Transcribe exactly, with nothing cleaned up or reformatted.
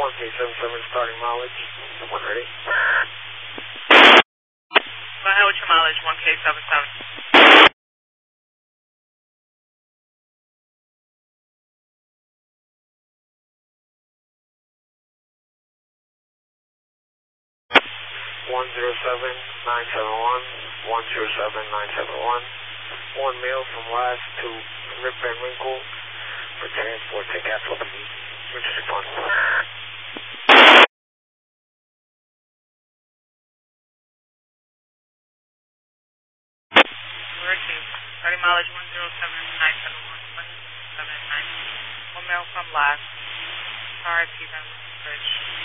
one K seven seven starting mileage. one ready. Go ahead with your mileage, one K seven seven. one zero seven nine seven one, one zero seven nine seven one. One mail from last to Rip Van Winkle for transport to Castle P D. Interesting fun. Ricky, starting mileage one zero seven nine seven one, one zero seven nine seven one. One mail from last. R I P Van Winkle Bridge.